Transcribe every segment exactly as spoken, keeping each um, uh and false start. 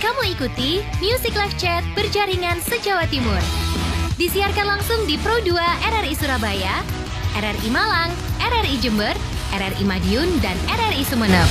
Kamu ikuti Music Live Chat berjaringan se-Jawa Timur. Disiarkan langsung di Pro dua R R I Surabaya, R R I Malang, R R I Jember, R R I Madiun, dan R R I Sumeneb.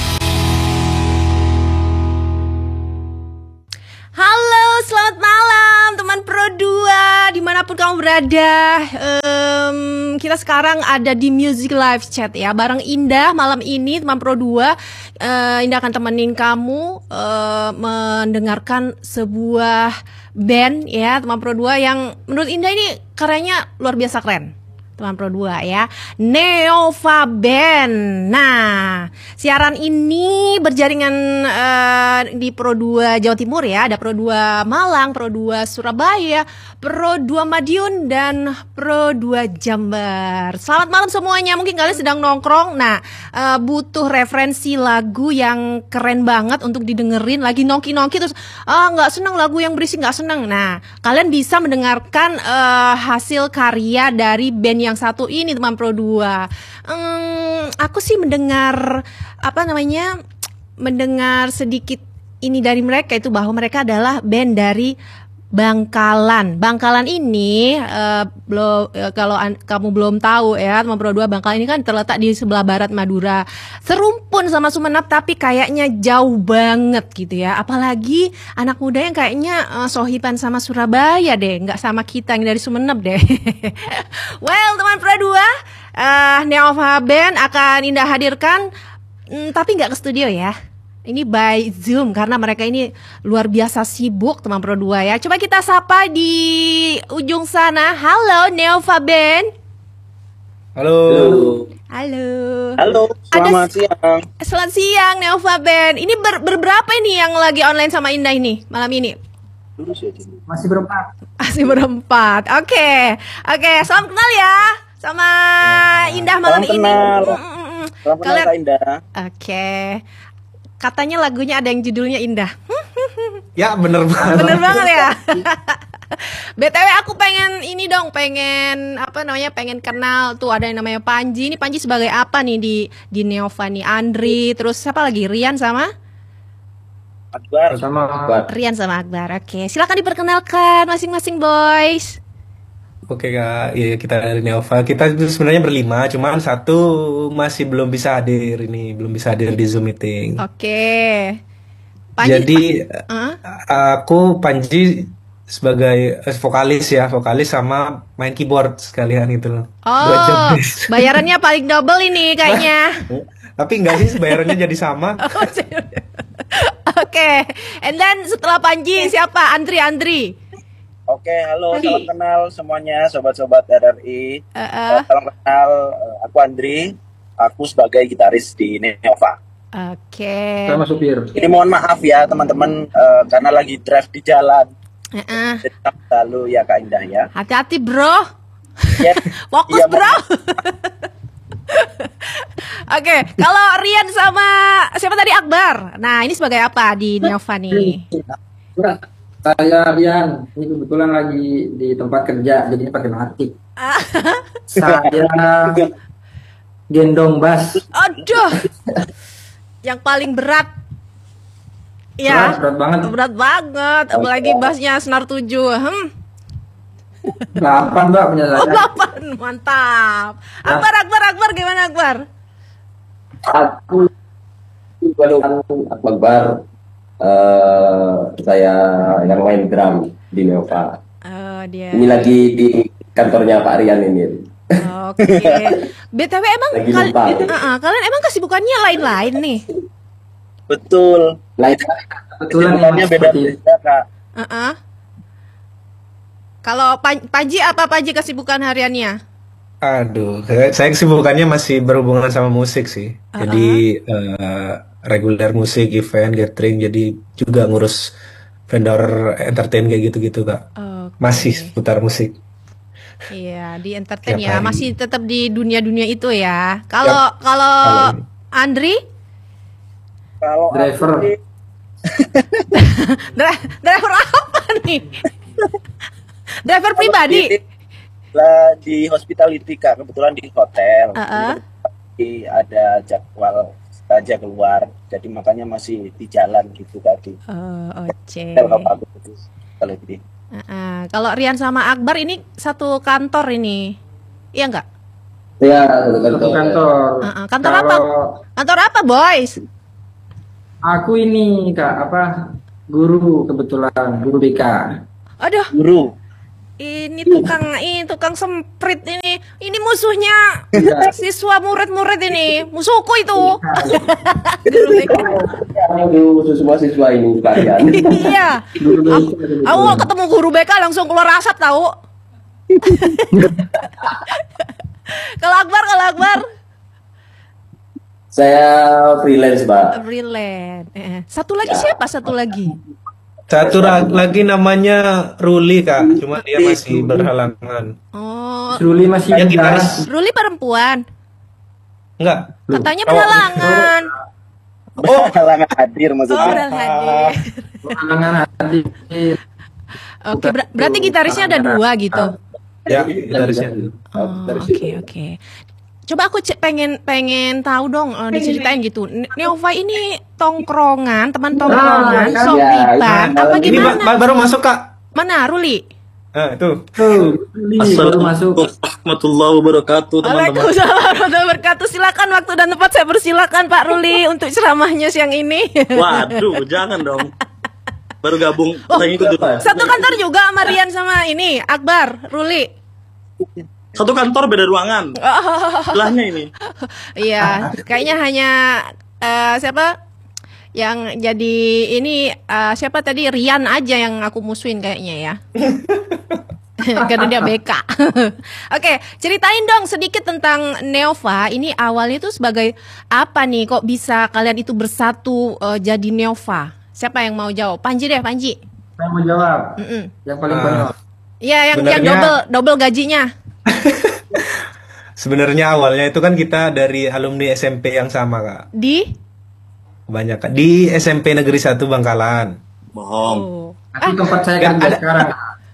Halo, selamat malam teman Pro dua, dimanapun kamu berada. um, Kita sekarang ada di Music Live Chat ya, bareng Indah malam ini teman Pro dua. uh, Indah akan temenin kamu uh, mendengarkan sebuah band ya teman Pro dua yang menurut Indah ini karyanya luar biasa keren teman Pro dua ya, Neova Band. Nah, siaran ini berjaringan uh, di Pro dua Jawa Timur ya. Ada Pro dua Malang, Pro dua Surabaya, Pro dua Madiun, dan Pro dua Jember. Selamat malam semuanya. Mungkin kalian sedang nongkrong. Nah, uh, butuh referensi lagu yang keren banget untuk didengerin. Lagi nongki-nongki terus ah nggak seneng lagu yang berisik, nggak seneng. Nah, kalian bisa mendengarkan uh, hasil karya dari band yang yang satu ini teman Pro dua. Hmm, aku sih mendengar apa namanya mendengar sedikit ini dari mereka itu bahwa mereka adalah band dari Bangkalan. Bangkalan ini uh, belum uh, kalau an, kamu belum tahu ya teman Pro dua, Bangkalan ini kan terletak di sebelah barat Madura. Serumpun sama Sumeneb tapi kayaknya jauh banget gitu ya. Apalagi anak muda yang kayaknya uh, sohiban sama Surabaya deh, nggak sama kita yang dari Sumeneb deh. Well teman Pro dua, uh, Neova Band akan Indah hadirkan, mm, tapi nggak ke studio ya. Ini by Zoom karena mereka ini luar biasa sibuk teman Pro dua ya. Coba kita sapa di ujung sana. Halo Neova Band. Halo. Halo. Halo. Selamat Ada, siang. Selamat siang Neova Band. Ini ber, berberapa ini yang lagi online sama Indah ini malam ini? Masih berempat. Masih berempat. Oke. Okay. Oke, okay. Salam kenal ya sama ya. Indah malam Salam ini. Kenal. Mm -mm. Salam kenal Kak Indah. Oke. Okay. Katanya lagunya ada yang judulnya Indah. Ya bener banget. Bener banget ya. B T W aku pengen ini dong, pengen apa namanya, pengen kenal tuh ada yang namanya Panji. Ini Panji sebagai apa nih di di Neova nih? Andri, terus siapa lagi? Rian sama? Akbar sama Akbar. Rian sama Akbar. Oke, silakan diperkenalkan masing-masing boys. Oke Kak, ya kita dari Neova. Kita sebenarnya berlima, cuman satu masih belum bisa hadir ini, belum bisa hadir di Zoom meeting. Oke. Panji, Jadi pa uh? aku Panji sebagai eh, vokalis ya, vokalis sama main keyboard sekalian itu loh. Oh, bayarannya paling double ini kayaknya. Tapi enggak sih, bayarannya jadi sama. Oke. Okay. And then setelah Panji siapa? Andri, Andri. Oke, halo, salam kenal semuanya, sobat-sobat R R I. Uh, uh. Salam kenal, aku Andri, aku sebagai gitaris di Neova. Oke. Okay. Sama supir. Ini mohon maaf ya teman-teman, uh, karena lagi drive di jalan. Uh -uh. Lalu ya Kak Indah ya. Hati-hati bro. Yes. Fokus ya, bro. Oke, okay. Kalau Rian sama siapa tadi, Akbar. Nah ini sebagai apa di Neova nih? Saya Rian, ini kebetulan lagi di tempat kerja, jadi pakai batik. Saya gendong bass. Aduh, yang paling berat. Ya, berat, berat banget. Berat banget, apalagi bassnya senar tujuh. Hmm. Delapan mbak punya saya. Oh delapan, mantap. Akbar, Akbar, Akbar, gimana Akbar? Aku baru Akbar. Uh, saya yang main drum di Neova. Oh, dia. Ini lagi di kantornya Pak Rian ini. Oke. Okay. B T W emang kal uh -uh, kalian emang kesibukannya lain-lain nih? Betul. Lain. Kesibukannya beda-beda Kak. Uh -uh. Kalau Panji apa Panji kesibukan hariannya? Aduh, saya kesibukannya masih berhubungan sama musik sih. Uh -uh. Jadi uh, reguler musik, event, gathering, jadi juga ngurus vendor entertain kayak gitu-gitu Kak. Okay. Masih seputar musik. Iya, di entertain ya, masih tetap di dunia-dunia itu ya. Kalau kalau Andri? Kalau driver. Driver apa nih? Driver pribadi? Lah di hospitality Kak, kebetulan di hotel. Uh -uh. Jadi ada jadwal aja keluar. Jadi makanya masih di jalan gitu tadi. Oh, oke. Kalau aku gitu, kalau ini. Uh-uh. Kalau Rian sama Akbar ini satu kantor ini, iya nggak? Iya, satu kantor. kantor. Uh-uh. Kantor Kalau... apa? Kantor apa, boys? Aku ini kak apa? Guru kebetulan, guru B K. Aduh. Guru. Ini tukang ini tukang semprit ini. Ini musuhnya siswa murid-murid ini. Musuhku itu. Aduh, semua siswa ini kalian. Iya. Aku, aku kalau ketemu guru B K langsung keluar asap tahu. Kalau Akbar, kalau Akbar. Saya freelance, Mbak. Freelance. Eh, satu lagi ya. Siapa? Satu lagi. Satu lagi namanya Ruli kak, cuma dia masih berhalangan. Oh. Ruli masih yang gitaris. Ruli perempuan. Enggak. Katanya berhalangan. Oh, berhalangan hadir maksudnya. Oh, berhalangan hadir. Berhalangan hadir. Oke, ber berarti gitarisnya ada dua gitu. Ya, gitarisnya. Oh, oke oke. Coba aku pengen pengen tahu dong, uh, diceritain gitu. Neova ini tongkrongan, teman tongkrongan, ah, sopitan, ya, apa ini gimana? Ini baru masuk kak. Mana Ruli? Ah, itu. Assalamualaikum warahmatullahi wabarakatuh, teman-teman. Waalaikumsalam warahmatullahi wabarakatuh. Silakan waktu dan tempat saya persilakan Pak Ruli untuk ceramahnya siang ini. Waduh, jangan dong. Baru gabung, oh, saya ikut dulu. Satu kantor juga sama Rian sama ini Akbar, Ruli. Satu kantor beda ruangan. Sebelahnya ini. Iya, kayaknya hanya uh, siapa yang jadi ini uh, siapa tadi Rian aja yang aku musuhin kayaknya ya. Karena dia B K. Oke, ceritain dong sedikit tentang Neova. Ini awalnya itu sebagai apa nih? Kok bisa kalian itu bersatu uh, jadi Neova? Siapa yang mau jawab? Panji deh, Panji. Saya mau jawab. Mm -mm. Yang paling banyak. Iya, yang Sebenarnya... yang double double gajinya. Sebenarnya awalnya itu kan kita dari alumni S M P yang sama kak. Di? Kebanyakan di S M P Negeri satu Bangkalan. Bohong. Oh. Nanti tempat saya kan ada sekarang.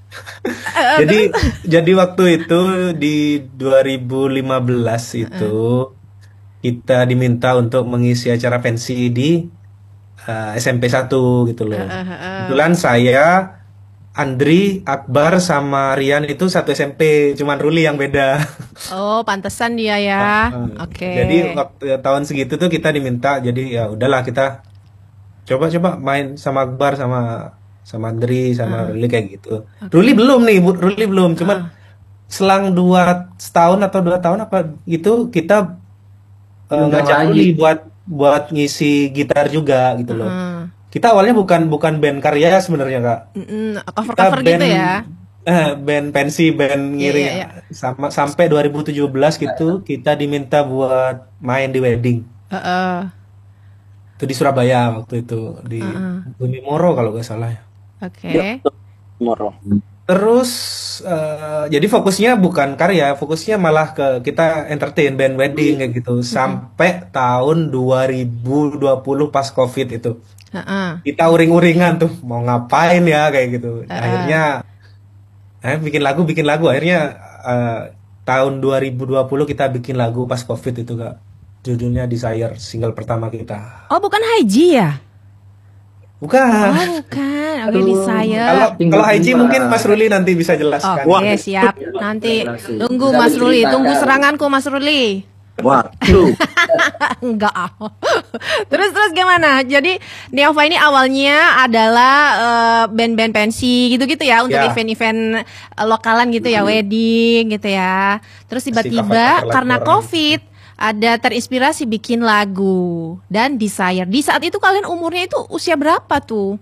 jadi jadi waktu itu di dua ribu lima belas itu kita diminta untuk mengisi acara pensi di uh, S M P satu gitu loh. Kebetulan saya, Andri, Akbar sama Rian itu satu S M P, cuman Ruli yang beda. Oh, pantesan dia ya. Uh, Oke. Okay. Jadi waktu tahun segitu tuh kita diminta, jadi ya udahlah kita coba-coba main sama Akbar sama sama Andri sama uh. Ruli kayak gitu. Okay. Ruli belum nih, Ruli belum, cuman uh. selang dua setahun atau dua tahun apa gitu kita uh, ngajak Ruli buat buat ngisi gitar juga gitu loh. Uh. Kita awalnya bukan bukan band karya sebenarnya kak. Mm, cover cover gitu ya. Eh, band pensi, band ngiring yeah, yeah, yeah. sama sampai dua ribu tujuh belas gitu kita diminta buat main di wedding. Uh -uh. Itu di Surabaya waktu itu di uh -uh. Bumi Moro kalau nggak salah ya. Oke. Okay. Moro. Terus uh, jadi fokusnya bukan karya, fokusnya malah ke kita entertain band wedding kayak gitu. Mm-hmm. Sampai tahun dua ribu dua puluh pas Covid itu. Uh-uh. Kita uring-uringan tuh mau ngapain ya kayak gitu. Uh-uh. Akhirnya eh, bikin lagu bikin lagu akhirnya uh, tahun dua ribu dua puluh kita bikin lagu pas Covid itu kak. Judulnya Desire, single pertama kita. Oh, bukan Haji ya? Bukan. Oh, bukan. Oke, okay, Desire. Kalau kalau Haji mungkin Mas Ruli nanti bisa jelaskan. Oke, okay, siap. Nanti tunggu Mas Ruli, tunggu seranganku Mas Ruli. Waduh. Enggak. Terus terus gimana? Jadi Neova ini awalnya adalah uh, band-band pensi gitu-gitu ya untuk ya. event-event lokalan gitu ya, wedding gitu ya. Terus tiba-tiba karena Covid ada terinspirasi bikin lagu dan Desire. Di saat itu kalian umurnya itu usia berapa tuh?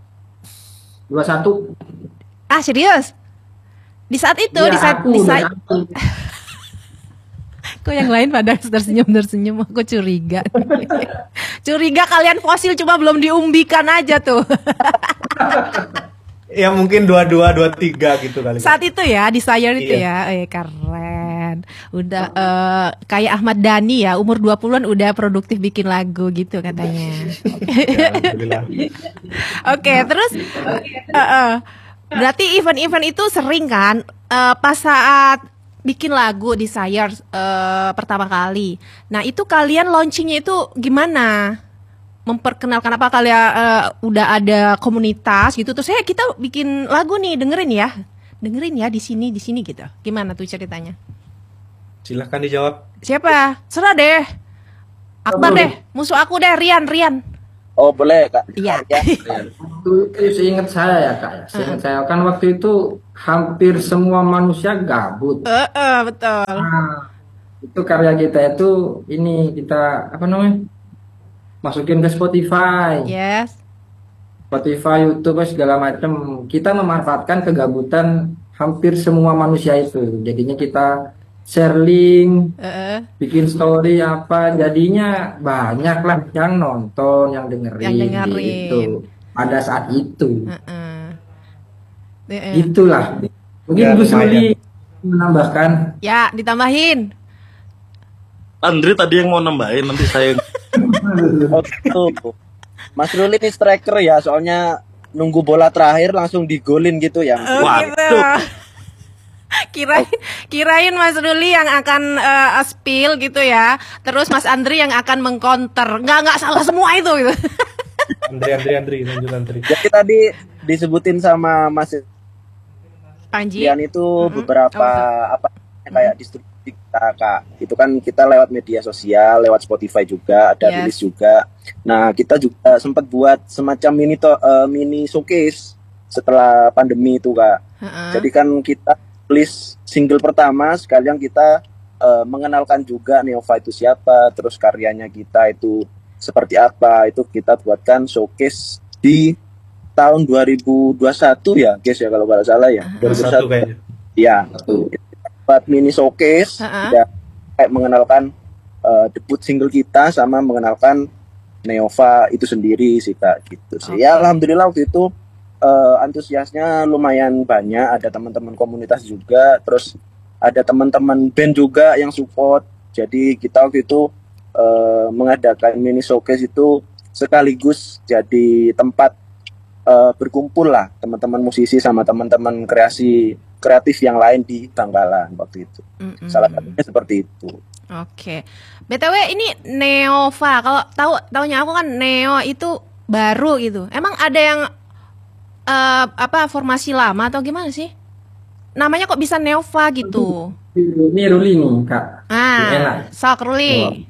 dua puluh satu. Ah, serius? Di saat itu, ya, di saat aku, di saat kok yang lain pada tersenyum-tersenyum, aku curiga. Curiga kalian fosil cuma belum diumbikan aja tuh. Ya mungkin dua dua dua tiga gitu kali. Saat itu ya, Desire itu iya. ya. Eh keren. Udah uh, kayak Ahmad Dhani ya, umur dua puluhan udah produktif bikin lagu gitu katanya. Ya, Oke, okay, terus uh, uh, berarti event-event itu sering kan? Uh, pas saat bikin lagu Desire uh, pertama kali. Nah itu kalian launchingnya itu gimana? Memperkenalkan apa kalian uh, udah ada komunitas gitu? Terus saya hey, kita bikin lagu nih, dengerin ya, dengerin ya di sini di sini gitu. Gimana tuh ceritanya? Silahkan dijawab. Siapa? Serah deh. Akbar deh, musuh aku deh, Rian, Rian. Oh boleh kak. Iya. Waktu itu seingat saya ya kak, ya. Seingat saya kan waktu itu hampir semua manusia gabut. Uh, uh, betul. Nah, itu karya kita itu ini kita apa namanya masukin ke Spotify. Yes. Spotify, YouTube segala macam. Kita memanfaatkan kegabutan hampir semua manusia itu. Jadinya kita share link, Uh, bikin story apa, jadinya banyak lah yang nonton, yang dengerin, Yang dengerin. gitu. Pada saat itu, uh, uh. Uh, itulah. Mungkin Ya, Gus lumayan. Ruli menambahkan. Ya, ditambahin. Andri tadi yang mau nambahin, nanti saya. Oh gitu. Mas Ruli ini striker ya, soalnya nunggu bola terakhir langsung digolin gitu ya. Oh, Wah, gitu. Kirain, kirain Mas Ruli yang akan uh, spill gitu ya. Terus Mas Andri yang akan mengcounter. Nggak, nggak salah semua itu gitu. Andri, Andri, Andri, lanjut Andri. Jadi tadi disebutin sama Mas Panji. Dian itu Mm-mm. beberapa Oh, apa kayak distribusi kita kak. Itu kan kita lewat media sosial, lewat Spotify juga, ada Yes. rilis juga. Nah kita juga sempat buat semacam mini to, eh, mini showcase setelah pandemi itu kak. Uh-uh. Jadi kan kita rilis single pertama sekalian kita eh, mengenalkan juga Neova itu siapa, terus karyanya kita itu seperti apa. Itu kita buatkan showcase di tahun dua ribu dua puluh satu ya guys ya kalau nggak salah ya. Satu kayaknya. Ya, buat mini showcase Uh-uh. ya, kayak mengenalkan eh, debut single kita sama mengenalkan Neova itu sendiri sih kak gitu sih. Oke. Ya alhamdulillah waktu itu eh, antusiasnya lumayan banyak, ada teman-teman komunitas juga, terus ada teman-teman band juga yang support. Jadi kita waktu itu eh, mengadakan mini showcase itu sekaligus jadi tempat eh, berkumpul lah teman-teman musisi sama teman-teman kreasi kreatif yang lain di Bangkalan waktu itu. Mm-mm. Salah satunya seperti itu. Oke. B T W ini Neova. Kalau tahu taunya aku kan Neo itu baru gitu. Emang ada yang eh, apa formasi lama atau gimana sih? Namanya kok bisa Neova gitu? Ini Ruli nih kak. Ah, Enak. sok Ruli.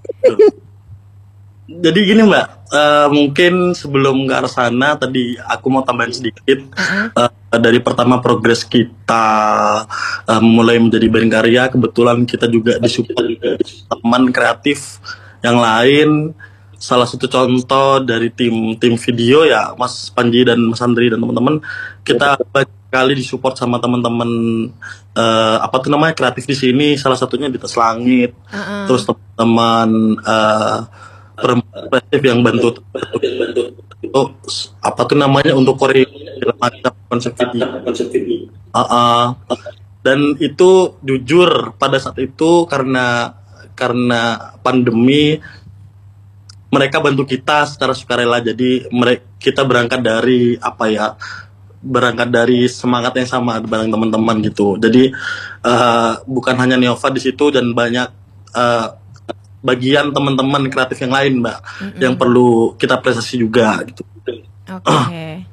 Jadi gini Mbak, eh, mungkin sebelum ke arah sana tadi aku mau tambahin sedikit. Uh-uh. Eh, dari pertama progres kita eh, mulai menjadi band karya, kebetulan kita juga disupport teman kreatif yang lain. Salah satu contoh dari tim tim video ya Mas Panji dan Mas Andri dan teman-teman, kita banyak kali disupport sama teman-teman eh, apa tuh namanya kreatif di sini. Salah satunya di Tas Langit, Uh-uh. terus teman-teman eh, perempuan kreatif yang bantu itu apa tuh namanya untuk Korea segala macam konsep video. Uh, uh. Dan itu jujur pada saat itu karena karena pandemi mereka bantu kita secara sukarela, jadi mereka kita berangkat dari apa ya berangkat dari semangat yang sama bareng teman-teman gitu. Jadi uh, bukan hanya Neova di situ dan banyak uh, bagian teman-teman kreatif yang lain Mbak Mm-mm. yang perlu kita apresiasi juga gitu. Oke.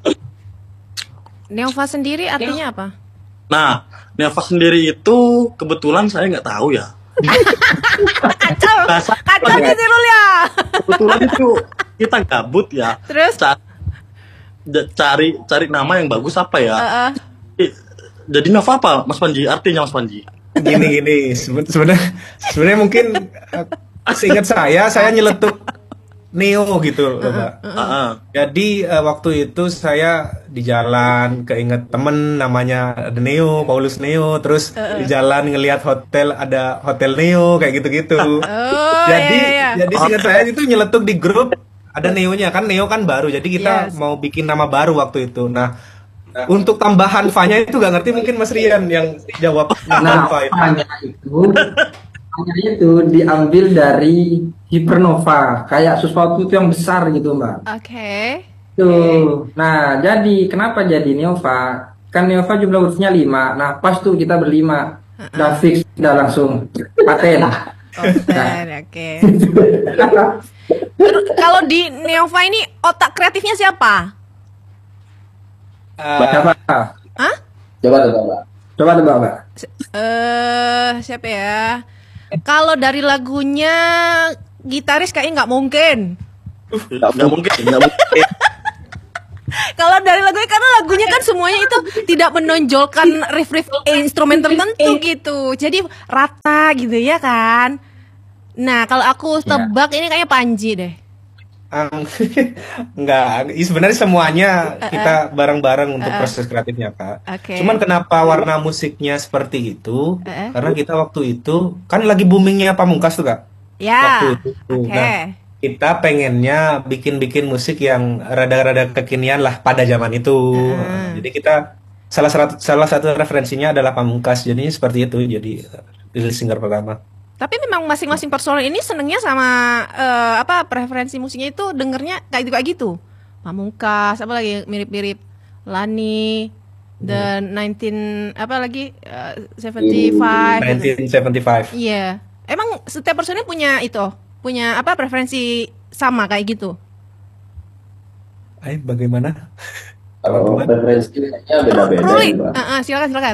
Neova sendiri artinya apa? Nah, Neova sendiri itu kebetulan saya nggak tahu ya. Kacau, Bahasa- kacau nih si Ruli ya. Kebetulan itu kita gabut ya. Terus? Ca- ja- cari cari nama yang bagus apa ya? Uh-uh. Eh, Jadi Nova apa Mas Panji? Artinya Mas Panji? Gini gini, seben- sebenarnya sebenarnya mungkin eh, seingat saya saya nyeletuk Neo gitu loh, Mbak. Heeh. Jadi eh, waktu itu saya di jalan keinget temen namanya ada Neo, Paulus Neo, terus di jalan ngelihat hotel ada hotel Neo kayak gitu-gitu. Oh, jadi iya, iya. jadi seingat saya itu nyeletuk di grup ada Neo-nya kan Neo kan baru. Jadi kita Yes. mau bikin nama baru waktu itu. Nah, untuk tambahan Fanya itu gak ngerti mungkin Mas Rian yang jawab Nah, Fa itu. hanya itu, hanya itu diambil dari Hypernova, kayak sesuatu itu yang besar gitu mbak. Oke. Tuh, nah jadi kenapa jadi Neova? Kan Neova jumlah hurufnya lima. Nah pas tuh kita berlima. udah fix, udah langsung paten. Konten, oke. Terus kalau di Neova ini otak kreatifnya siapa? Eh, Siapa? Hah? Coba tebak, Mbak. Coba tebak, Mbak. Eh, siapa ya? Kalau dari lagunya gitaris kayaknya nggak mungkin. Nggak mungkin, nggak mungkin. Kalau dari lagunya, karena lagunya kan semuanya itu tidak menonjolkan riff-riff instrumen tertentu gitu. Jadi rata gitu ya kan. Nah, kalau aku tebak ini kayaknya Panji deh. Ang- Enggak, i- sebenarnya semuanya kita bareng-bareng untuk proses kreatifnya, Kak. Oke. Cuman kenapa warna musiknya seperti itu? Uh-uh. Karena kita waktu itu kan lagi boomingnya Pamungkas tuh, Kak. Ya. Waktu itu. Oke. Nah, kita pengennya bikin-bikin musik yang rada-rada kekinian lah pada zaman itu. Uh. Jadi kita salah satu salah satu referensinya adalah Pamungkas. Jadinya seperti itu. Jadi eh, rilis single pertama. Tapi memang masing-masing personel ini senengnya sama eh, apa preferensi musiknya itu dengernya kayak gitu kayak gitu. Pamungkas, apa lagi mirip-mirip Lani dan nineteen apa lagi eh, seventy-five gitu. nineteen seventy-five. Iya. Emang setiap personel punya itu, punya apa preferensi sama kayak gitu. Ay, bagaimana? Kalau preferensinya beda-beda Ruli, ya, Mbak. uh, uh, silakan silakan.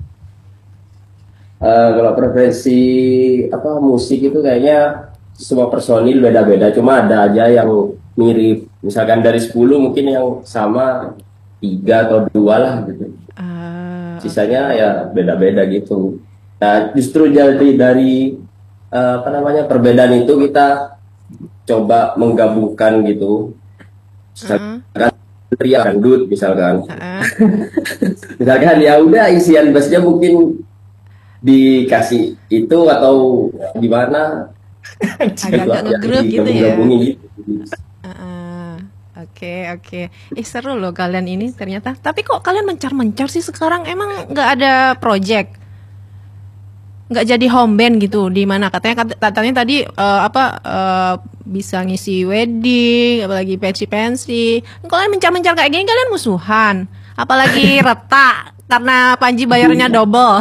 Eh, kalau preferensi apa musik itu kayaknya semua personil beda-beda, cuma ada aja yang mirip. Misalkan dari sepuluh mungkin yang sama tiga atau dua lah gitu. Uh, Sisanya ya beda-beda gitu. Nah, justru jadi dari eh, apa namanya perbedaan itu kita coba menggabungkan gitu. Misalkan teriak dangdut misalkan. uh, Misalkan ya udah isian bassnya mungkin dikasih itu atau gimana agak-agak nge-groove gitu ya. digabung-gabungin gitu. Uh, Oke oke. Ih seru loh kalian ini ternyata. Tapi kok kalian mencar-mencar sih sekarang? Emang nggak ada project? Nggak jadi home band gitu? Di mana katanya kat- katanya tadi eh, apa eh, bisa ngisi wedding, apalagi pensi-pensi. Kalian mencar-mencar kayak gini kalian musuhan. Apalagi retak karena Panji bayarnya double.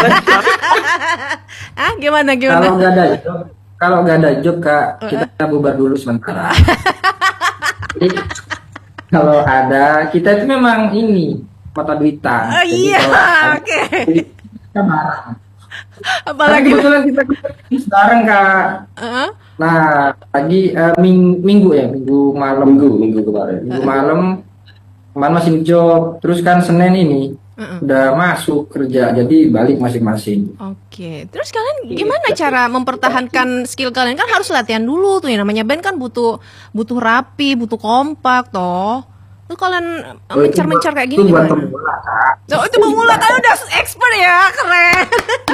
Ah gimana Kalau gimana? nggak ada job, kalau nggak ada job Kak, kita bubar dulu sementara. Jadi kalau ada, kita itu memang ini mata duitan. Oh Jadi iya, kalau ada, oke. kita marah. Tapi Apalagi kebetulan kita sekarang Kak. Heeh. Nah, lagi eh, ming- minggu ya, minggu malam, Minggu minggu kemarin. minggu malam, kemarin masih job. Terus kan Senin ini Heeh. udah masuk kerja, jadi balik masing-masing. Oke, terus kalian gimana cara mempertahankan skill kalian? Kan harus latihan dulu tuh, ya namanya band kan butuh butuh rapi, butuh kompak toh. Tuh kalian Oh, itu mencar-mencar buat- kayak itu gini buat gimana? pemula Kak. Oh, itu pemula kalian udah expert ya, keren.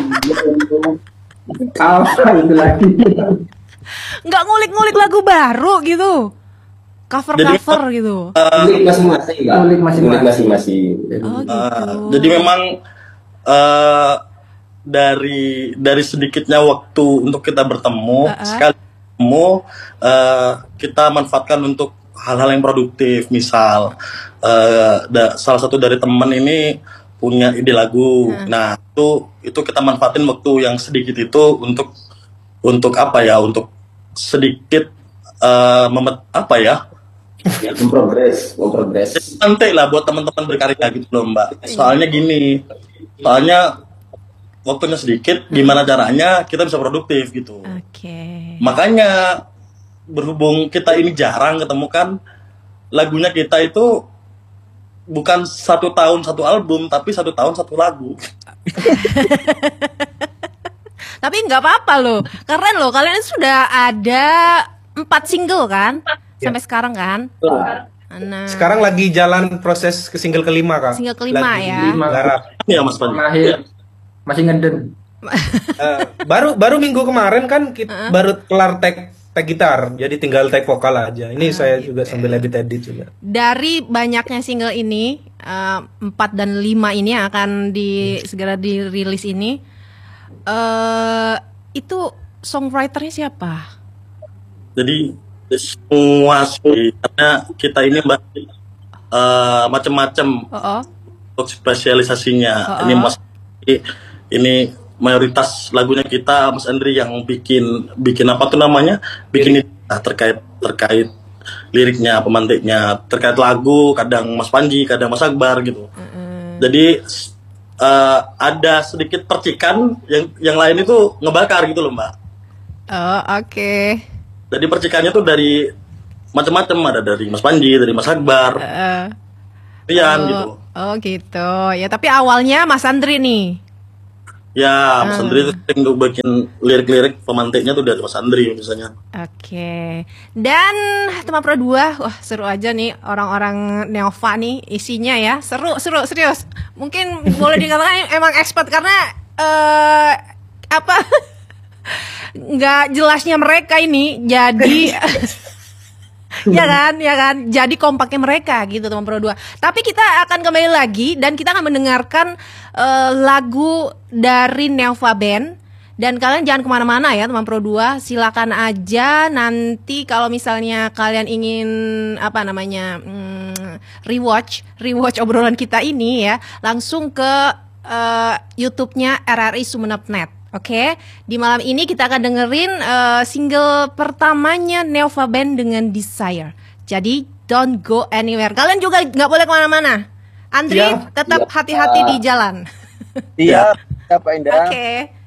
Apa itu lagi? Nggak ngulik-ngulik lagu baru gitu, cover-cover gitu. Kulik masing-masing, Kak. Kulik masing-masing. Kulik masing-masing. Oh gitu. Uh, jadi memang uh, dari dari sedikitnya waktu untuk kita bertemu, Uh-uh. sekali bertemu uh, kita manfaatkan untuk hal-hal yang produktif. Misal uh, da- salah satu dari teman ini punya ide lagu, nah itu itu kita manfaatin waktu yang sedikit itu untuk untuk apa ya? Untuk sedikit uh, memet- apa ya? Memprogres, memprogres. Santai lah buat teman-teman berkarya gitu loh Mbak. Soalnya gini, soalnya waktunya sedikit, gimana caranya kita bisa produktif gitu. Oke. Makanya berhubung kita ini jarang ketemu kan, lagunya kita itu bukan satu tahun satu album, tapi satu tahun satu lagu. Tapi nggak apa-apa loh, keren loh. Kalian sudah ada empat single kan, sampai sekarang kan? Nah, Sekarang lagi jalan proses ke single kelima, Kak. single kelima Lagi ya. garap. Ya Mas Panji. Lahir masih ngeden. Eh, baru baru minggu kemarin kan kita baru kelar tag tag gitar, jadi tinggal tag vokal aja. Ini saya juga sambil edit-edit juga. Dari banyaknya single ini, eh, empat dan lima ini yang akan di segera dirilis ini, eh itu songwriternya siapa? Jadi semua sih, karena kita ini Mbak eh, macam-macam Oh, oh. untuk spesialisasinya. Oh, Ini oh. Mas ini mayoritas lagunya kita Mas Andri yang bikin bikin apa tuh namanya bikin nah, terkait terkait liriknya, pemantiknya, terkait lagu, kadang Mas Panji, kadang Mas Akbar gitu. Mm-hmm. Jadi uh, ada sedikit percikan, yang yang lain itu ngebakar gitu loh Mbak. Oh oke. Okay. Jadi percikannya tuh dari macam-macam, ada dari Mas Panji, dari Mas Akbar, uh, Rian oh, gitu. Oh gitu. Ya tapi awalnya Mas Andri nih. Ya, Mas Andri itu sering tuh bikin lirik-lirik pemantiknya tuh dari Mas Andri misalnya. Oke. Dan teman Pro dua, wah seru aja nih orang-orang Neova nih isinya ya. Seru, seru, serius. Mungkin boleh dikatakan emang expert karena uh, apa? Nggak jelasnya mereka ini jadi ya kan, ya kan. Jadi kompaknya mereka gitu teman Pro dua. Tapi kita akan kembali lagi dan kita akan mendengarkan uh, lagu dari Neova Band. Dan kalian jangan kemana-mana ya teman Pro dua. Silakan aja nanti kalau misalnya kalian ingin apa namanya hmm, rewatch, rewatch obrolan kita ini ya, langsung ke uh, YouTube-nya R R I Sumeneb dot net. Oke, okay? Di malam ini kita akan dengerin uh, single pertamanya Neova Band dengan Desire. Jadi don't go anywhere. Kalian juga nggak boleh kemana-mana. Andri, ya, tetap hati-hati ya. Di jalan. Iya, Pak Indah. Oke. Okay.